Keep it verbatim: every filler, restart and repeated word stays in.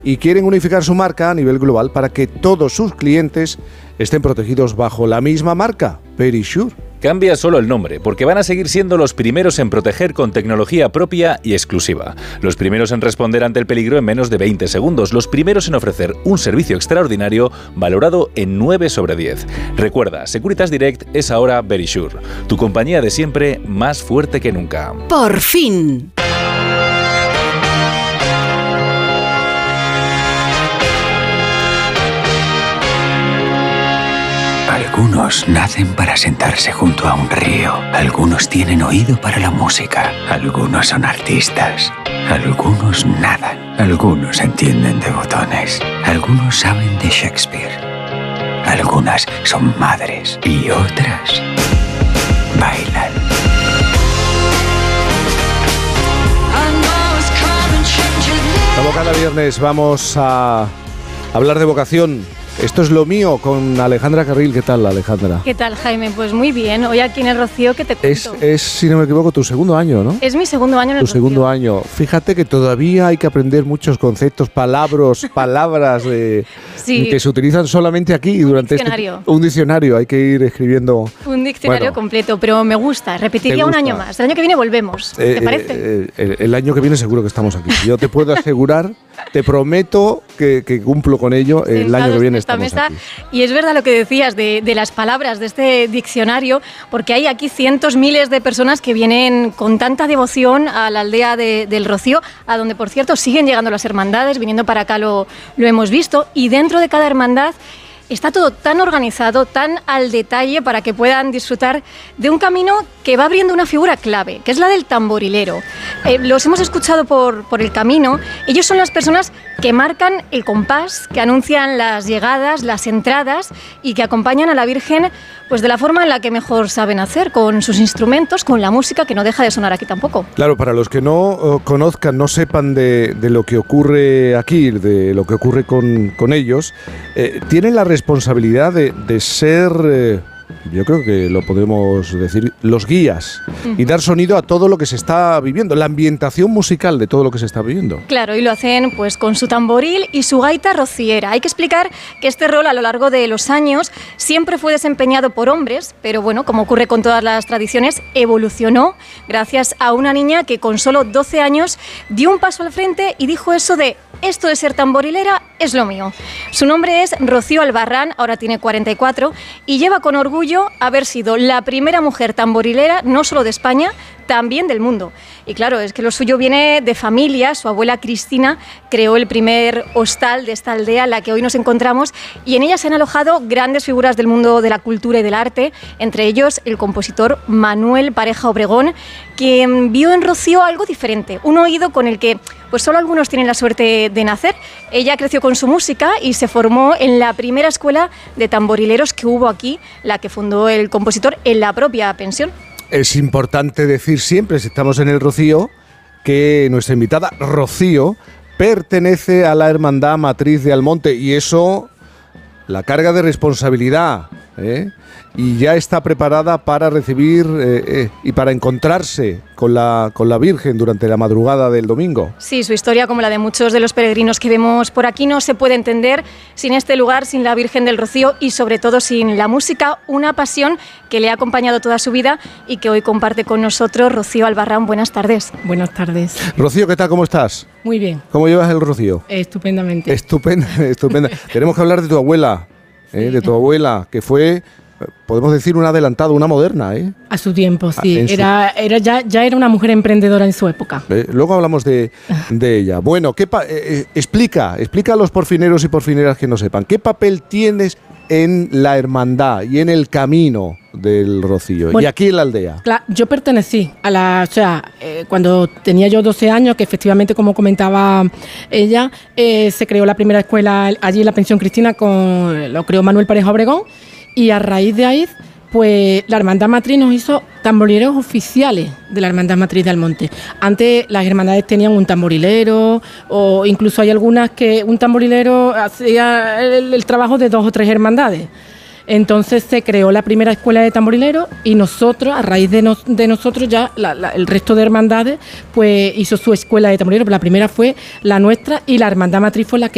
y quieren unificar su marca a nivel global para que todos sus clientes estén protegidos bajo la misma marca, Verisure. Cambia solo el nombre, porque van a seguir siendo los primeros en proteger con tecnología propia y exclusiva. Los primeros en responder ante el peligro en menos de veinte segundos. Los primeros en ofrecer un servicio extraordinario valorado en nueve sobre diez. Recuerda, Securitas Direct es ahora Verisure, tu compañía de siempre más fuerte que nunca. ¡Por fin! Algunos nacen para sentarse junto a un río, algunos tienen oído para la música, algunos son artistas, algunos nadan, algunos entienden de botones, algunos saben de Shakespeare, algunas son madres y otras bailan. Como cada viernes vamos a hablar de vocación. Esto es Lo Mío con Alejandra Carril. ¿Qué tal, Alejandra? ¿Qué tal, Jaime? Pues muy bien. Hoy aquí en el Rocío, ¿qué te cuento? Es, es, si no me equivoco, tu segundo año, ¿no? Es mi segundo año en el Tu Rocío. segundo año. Fíjate que todavía hay que aprender muchos conceptos, palabras, palabras de, sí. que se utilizan solamente aquí durante un diccionario. este un diccionario. Hay que ir escribiendo un diccionario bueno, completo, pero me gusta. Repetiría un año más. El año que viene volvemos. Eh, ¿Te parece? Eh, el, el año que viene seguro que estamos aquí. Yo te puedo asegurar, te prometo que, que cumplo con ello. El Sentados año que viene en esta estamos mesa. aquí. Y es verdad lo que decías de, de las palabras de este diccionario, porque hay aquí cientos, miles de personas que vienen con tanta devoción a la aldea de, del Rocío, a donde, por cierto, siguen llegando las hermandades, viniendo para acá lo, lo hemos visto, y dentro de cada hermandad está todo tan organizado, tan al detalle para que puedan disfrutar de un camino que va abriendo una figura clave, que es la del tamborilero. Eh, los hemos escuchado por, por el camino. Ellos son las personas que marcan el compás, que anuncian las llegadas, las entradas y que acompañan a la Virgen pues de la forma en la que mejor saben hacer, con sus instrumentos, con la música que no deja de sonar aquí tampoco. Claro, para los que no uh, conozcan, no sepan de, de lo que ocurre aquí, de lo que ocurre con, con ellos, eh, tienen la responsabilidad de, de ser... Eh, yo creo que lo podemos decir, los guías, uh-huh. y dar sonido a todo lo que se está viviendo, la ambientación musical de todo lo que se está viviendo. Claro, y lo hacen pues con su tamboril y su gaita rociera. Hay que explicar que este rol a lo largo de los años siempre fue desempeñado por hombres, pero bueno, como ocurre con todas las tradiciones, evolucionó gracias a una niña que con solo doce años dio un paso al frente y dijo eso de: esto de ser tamborilera es lo mío. Su nombre es Rocío Albarrán, ahora tiene cuarenta y cuatro, y lleva con orgullo haber sido la primera mujer tamborilera, no solo de España, también del mundo. Y claro, es que lo suyo viene de familia. Su abuela Cristina creó el primer hostal de esta aldea, en la que hoy nos encontramos, y en ella se han alojado grandes figuras del mundo de la cultura y del arte, entre ellos el compositor Manuel Pareja Obregón, quien vio en Rocío algo diferente, un oído con el que pues solo algunos tienen la suerte de nacer. Ella creció con su música y se formó en la primera escuela de tamborileros que hubo aquí, la que fundó el compositor en la propia pensión. Es importante decir siempre, si estamos en el Rocío, que nuestra invitada Rocío pertenece a la Hermandad Matriz de Almonte, y eso, la carga de responsabilidad, ¿eh? Y ya está preparada para recibir eh, eh, y para encontrarse con la, con la Virgen durante la madrugada del domingo. Sí, su historia, como la de muchos de los peregrinos que vemos por aquí, no se puede entender sin este lugar, sin la Virgen del Rocío y sobre todo sin la música, una pasión que le ha acompañado toda su vida y que hoy comparte con nosotros. Rocío Albarrán, buenas tardes. Buenas tardes. Rocío, ¿qué tal? ¿Cómo estás? Muy bien. ¿Cómo llevas el Rocío? Estupendamente. Estupenda, estupenda. Tenemos que hablar de tu abuela, ¿eh? sí. de tu abuela, que fue... podemos decir una adelantada, una moderna, ¿eh? A su tiempo, sí. Su... Era, era ya, ya era una mujer emprendedora en su época. Eh, luego hablamos de, de ella. Bueno, ¿qué pa- eh, explica, explica a los porfineros y porfineras que no sepan, ¿qué papel tienes en la hermandad y en el camino del Rocío? Bueno, y aquí en la aldea. Claro, yo pertenecí a la, o sea, eh, cuando tenía yo doce años, que efectivamente, como comentaba ella, eh, se creó la primera escuela allí en la Pensión Cristina, con, lo creó Manuel Pareja Obregón. Y a raíz de ahí, pues la Hermandad Matriz nos hizo tamborileros oficiales de la Hermandad Matriz de Almonte. Antes las hermandades tenían un tamborilero, o incluso hay algunas que un tamborilero hacía el, el trabajo de dos o tres hermandades. Entonces se creó la primera escuela de tamborileros y nosotros, a raíz de, nos, de nosotros, ya la, la, el resto de hermandades pues hizo su escuela de tamborileros. La primera fue la nuestra y la Hermandad Matriz fue la que